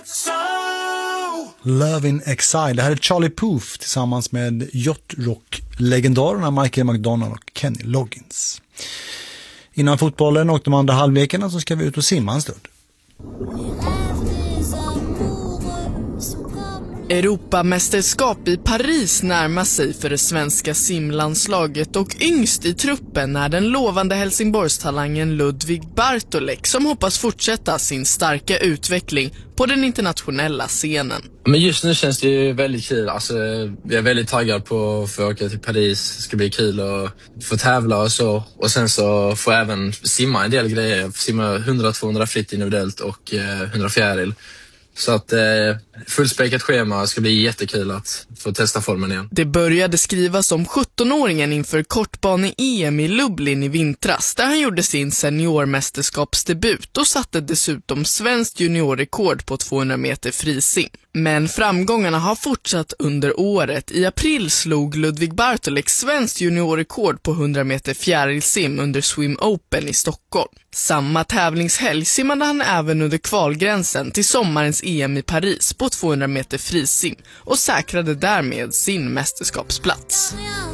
Love in Exile. Det här är Charlie Puth tillsammans med yacht-rock-legendarerna Michael McDonald och Kenny Loggins. Innan fotbollen och de andra halvlekarna så ska vi ut och simma en stund. Europamästerskap i Paris närmar sig för det svenska simlandslaget och yngst i truppen är den lovande Helsingborgstalangen Ludvig Bartolek som hoppas fortsätta sin starka utveckling på den internationella scenen. Men just nu känns det ju väldigt kul. Alltså, jag är väldigt taggad på att få åka till Paris. Det ska bli kul att få tävla och så. Och sen så får jag även simma en del grejer. Jag får simma 100-200 fritt individuellt och 100 fjäril. Så att fullspäckat schema ska bli jättekul att få testa formen igen. Det började skrivas om 17-åringen inför kortbane-EM i Lublin i vintras där han gjorde sin seniormästerskapsdebut och satte dessutom svenskt juniorrekord på 200 meter frisim. Men framgångarna har fortsatt under året. I april slog Ludvig Bartolek svenskt juniorrekord på 100 meter fjärilsim under Swim Open i Stockholm. Samma tävlingshelg simmade han även under kvalgränsen till sommarens EM i Paris på 200 meter frisim och säkrade därmed sin mästerskapsplats.